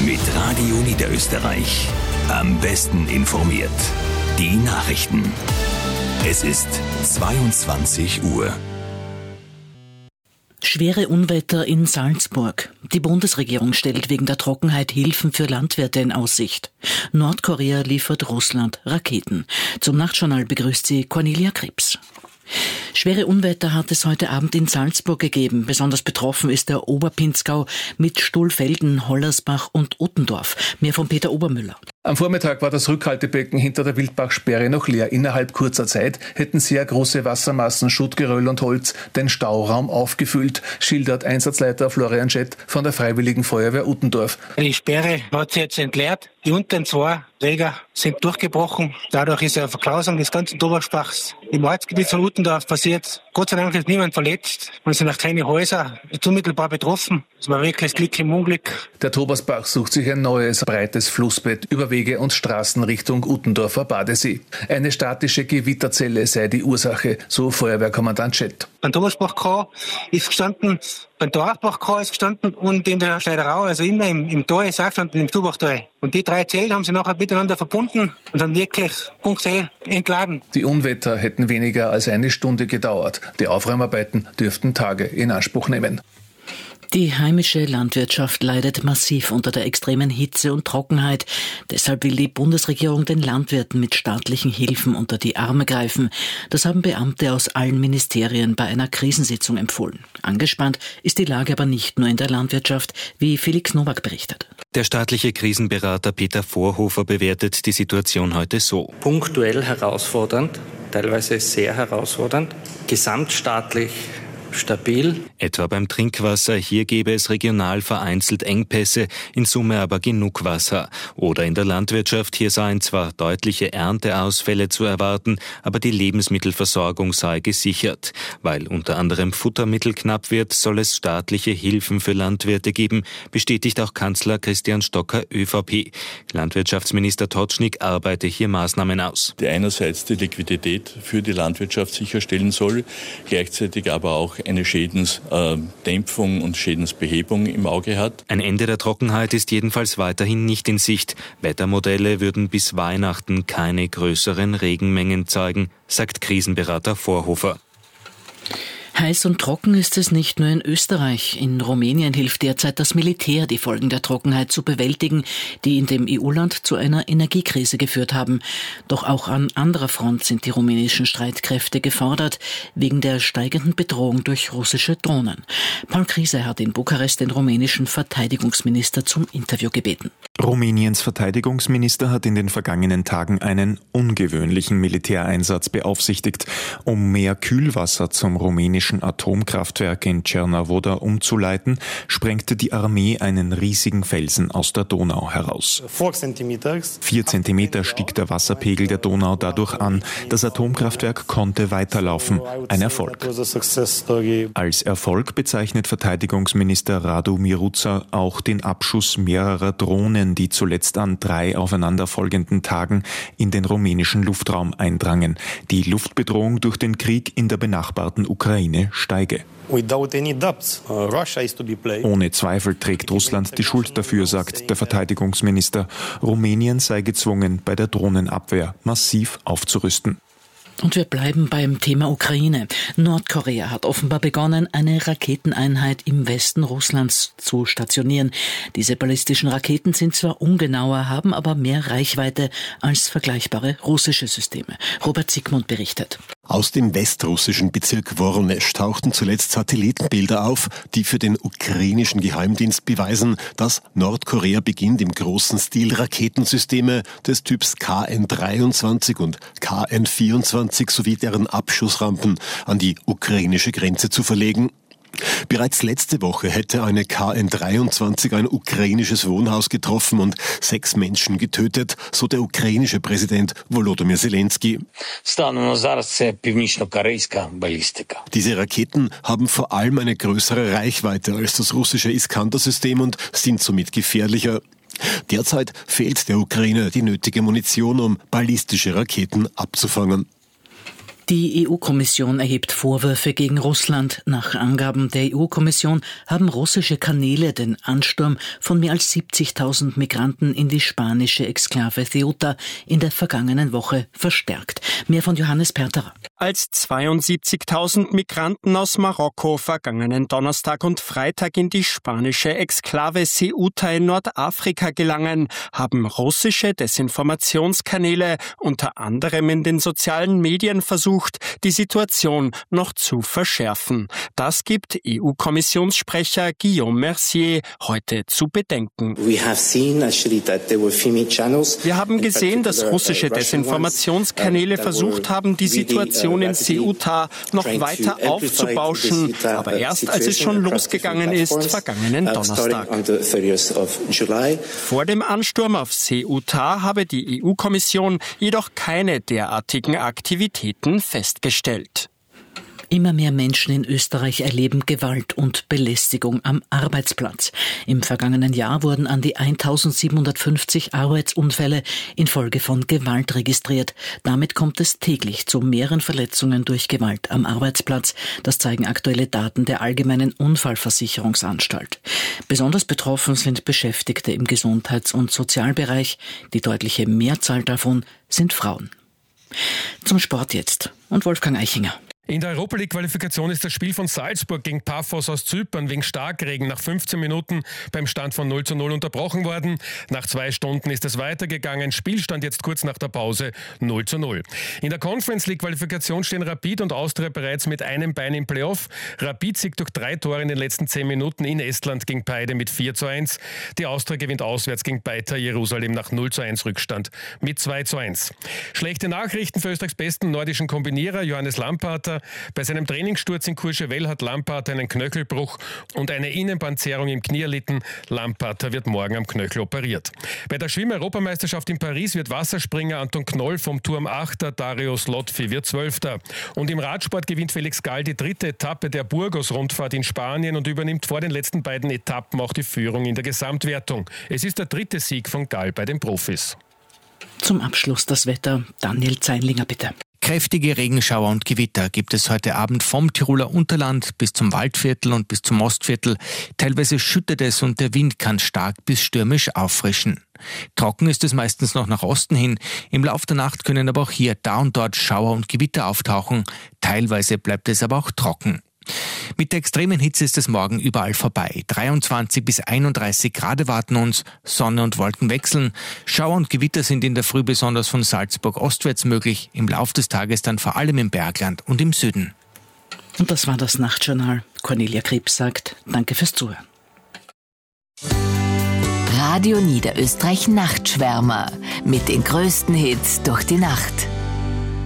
Mit Radio Niederösterreich. Am besten informiert. Die Nachrichten. Es ist 22 Uhr. Schwere Unwetter in Salzburg. Die Bundesregierung stellt wegen der Trockenheit Hilfen für Landwirte in Aussicht. Nordkorea liefert Russland Raketen. Zum Nachtjournal begrüßt sie Cornelia Krebs. Schwere Unwetter hat es heute Abend in Salzburg gegeben. Besonders betroffen ist der Oberpinzgau mit Stuhlfelden, Hollersbach und Uttendorf. Mehr von Peter Obermüller. Am Vormittag war das Rückhaltebecken hinter der Wildbachsperre noch leer. Innerhalb kurzer Zeit hätten sehr große Wassermassen, Schuttgeröll und Holz den Stauraum aufgefüllt, schildert Einsatzleiter Florian Schett von der Freiwilligen Feuerwehr Uttendorf. Die Sperre hat sich jetzt entleert. Die unteren zwei Träger sind durchgebrochen. Dadurch ist eine Verklausung des ganzen Oberspachs im Ortsgebiet von Uttendorf passiert. Gott sei Dank ist niemand verletzt. Man sind auch keine Häuser unmittelbar betroffen. Es war wirklich das Glück im Unglück. Der Tobersbach sucht sich ein neues, breites Flussbett über Wege und Straßen Richtung Uttendorfer Badesee. Eine statische Gewitterzelle sei die Ursache, so Feuerwehrkommandant Schett. Beim Tobersbach ist gestanden, beim Dorfbach ist gestanden und in der Schneiderau, also immer im Tal ist auch gestanden, im Zubachtal. Und die drei Zellen haben sie nachher miteinander verbunden und haben wirklich punktuell entladen. Die Unwetter hätten weniger als eine Stunde gedauert. Die Aufräumarbeiten dürften Tage in Anspruch nehmen. Die heimische Landwirtschaft leidet massiv unter der extremen Hitze und Trockenheit. Deshalb will die Bundesregierung den Landwirten mit staatlichen Hilfen unter die Arme greifen. Das haben Beamte aus allen Ministerien bei einer Krisensitzung empfohlen. Angespannt ist die Lage aber nicht nur in der Landwirtschaft, wie Felix Nowak berichtet. Der staatliche Krisenberater Peter Vorhofer bewertet die Situation heute so. Punktuell herausfordernd, teilweise sehr herausfordernd, gesamtstaatlich stabil. Etwa beim Trinkwasser, hier gäbe es regional vereinzelt Engpässe, in Summe aber genug Wasser. Oder in der Landwirtschaft, hier seien zwar deutliche Ernteausfälle zu erwarten, aber die Lebensmittelversorgung sei gesichert. Weil unter anderem Futtermittel knapp wird, soll es staatliche Hilfen für Landwirte geben, bestätigt auch Kanzler Christian Stocker, ÖVP. Landwirtschaftsminister Totschnig arbeite hier Maßnahmen aus. Die einerseits die Liquidität für die Landwirtschaft sicherstellen soll, gleichzeitig aber auch eine Schädensdämpfung und Schädensbehebung im Auge hat. Ein Ende der Trockenheit ist jedenfalls weiterhin nicht in Sicht. Wettermodelle würden bis Weihnachten keine größeren Regenmengen zeigen, sagt Krisenberater Vorhofer. Heiß und trocken ist es nicht nur in Österreich. In Rumänien hilft derzeit das Militär, die Folgen der Trockenheit zu bewältigen, die in dem EU-Land zu einer Energiekrise geführt haben. Doch auch an anderer Front sind die rumänischen Streitkräfte gefordert, wegen der steigenden Bedrohung durch russische Drohnen. Paul Krise hat in Bukarest den rumänischen Verteidigungsminister zum Interview gebeten. Rumäniens Verteidigungsminister hat in den vergangenen Tagen einen ungewöhnlichen Militäreinsatz beaufsichtigt, um mehr Kühlwasser zum rumänischen Atomkraftwerk in Cernavodă umzuleiten, sprengte die Armee einen riesigen Felsen aus der Donau heraus. 4 Zentimeter stieg der Wasserpegel der Donau dadurch an. Das Atomkraftwerk konnte weiterlaufen. Ein Erfolg. Als Erfolg bezeichnet Verteidigungsminister Radu Miruța auch den Abschuss mehrerer Drohnen, die zuletzt an 3 aufeinanderfolgenden Tagen in den rumänischen Luftraum eindrangen. Die Luftbedrohung durch den Krieg in der benachbarten Ukraine steige. Ohne Zweifel trägt Russland die Schuld dafür, sagt der Verteidigungsminister. Rumänien sei gezwungen, bei der Drohnenabwehr massiv aufzurüsten. Und wir bleiben beim Thema Ukraine. Nordkorea hat offenbar begonnen, eine Raketeneinheit im Westen Russlands zu stationieren. Diese ballistischen Raketen sind zwar ungenauer, haben aber mehr Reichweite als vergleichbare russische Systeme. Robert Siegmund berichtet. Aus dem westrussischen Bezirk Woronesch tauchten zuletzt Satellitenbilder auf, die für den ukrainischen Geheimdienst beweisen, dass Nordkorea beginnt, im großen Stil Raketensysteme des Typs KN-23 und KN-24 sowie deren Abschussrampen an die ukrainische Grenze zu verlegen. Bereits letzte Woche hätte eine KN-23 ein ukrainisches Wohnhaus getroffen und 6 Menschen getötet, so der ukrainische Präsident Volodymyr Zelensky. Diese Raketen haben vor allem eine größere Reichweite als das russische Iskander-System und sind somit gefährlicher. Derzeit fehlt der Ukraine die nötige Munition, um ballistische Raketen abzufangen. Die EU-Kommission erhebt Vorwürfe gegen Russland. Nach Angaben der EU-Kommission haben russische Kanäle den Ansturm von mehr als 70.000 Migranten in die spanische Exklave Ceuta in der vergangenen Woche verstärkt. Mehr von Johannes Perterer. Als 72.000 Migranten aus Marokko vergangenen Donnerstag und Freitag in die spanische Exklave Ceuta in Nordafrika gelangen, haben russische Desinformationskanäle unter anderem in den sozialen Medien versucht, die Situation noch zu verschärfen. Das gibt EU-Kommissionssprecher Guillaume Mercier heute zu bedenken. Wir haben gesehen, dass russische Desinformationskanäle versucht haben, die Situation in Ceuta noch weiter aufzubauschen, aber erst als es schon losgegangen ist, vergangenen Donnerstag. Vor dem Ansturm auf Ceuta habe die EU-Kommission jedoch keine derartigen Aktivitäten festgestellt. Immer mehr Menschen in Österreich erleben Gewalt und Belästigung am Arbeitsplatz. Im vergangenen Jahr wurden an die 1750 Arbeitsunfälle infolge von Gewalt registriert. Damit kommt es täglich zu mehreren Verletzungen durch Gewalt am Arbeitsplatz. Das zeigen aktuelle Daten der Allgemeinen Unfallversicherungsanstalt. Besonders betroffen sind Beschäftigte im Gesundheits- und Sozialbereich. Die deutliche Mehrzahl davon sind Frauen. Zum Sport jetzt und Wolfgang Eichinger. In der Europa-League-Qualifikation ist das Spiel von Salzburg gegen Paphos aus Zypern wegen Starkregen nach 15 Minuten beim Stand von 0:0 unterbrochen worden. Nach 2 Stunden ist es weitergegangen. Spielstand jetzt kurz nach der Pause 0:0. In der Conference-League-Qualifikation stehen Rapid und Austria bereits mit einem Bein im Playoff. Rapid siegt durch 3 Tore in den letzten 10 Minuten in Estland gegen Paide mit 4:1. Die Austria gewinnt auswärts gegen Beitar Jerusalem nach 0:1 Rückstand mit 2:1. Schlechte Nachrichten für Österreichs besten nordischen Kombinierer Johannes Lamparter. Bei seinem Trainingssturz in Courchevel hat Lamparter einen Knöchelbruch und eine Innenbandzerrung im Knie erlitten. Lamparter wird morgen am Knöchel operiert. Bei der Schwimm-Europameisterschaft in Paris wird Wasserspringer Anton Knoll vom Turm 8. Darius Lotfi wird 12. Und im Radsport gewinnt Felix Gall die 3. Etappe der Burgos-Rundfahrt in Spanien und übernimmt vor den letzten beiden Etappen auch die Führung in der Gesamtwertung. Es ist der 3. Sieg von Gall bei den Profis. Zum Abschluss das Wetter. Daniel Zeinlinger, bitte. Kräftige Regenschauer und Gewitter gibt es heute Abend vom Tiroler Unterland bis zum Waldviertel und bis zum Ostviertel. Teilweise schüttet es und der Wind kann stark bis stürmisch auffrischen. Trocken ist es meistens noch nach Osten hin. Im Lauf der Nacht können aber auch hier da und dort Schauer und Gewitter auftauchen. Teilweise bleibt es aber auch trocken. Mit der extremen Hitze ist es morgen überall vorbei. 23 bis 31 Grad erwarten uns, Sonne und Wolken wechseln. Schauer und Gewitter sind in der Früh besonders von Salzburg ostwärts möglich, im Lauf des Tages dann vor allem im Bergland und im Süden. Und das war das Nachtjournal. Cornelia Krebs sagt, danke fürs Zuhören. Radio Niederösterreich Nachtschwärmer mit den größten Hits durch die Nacht.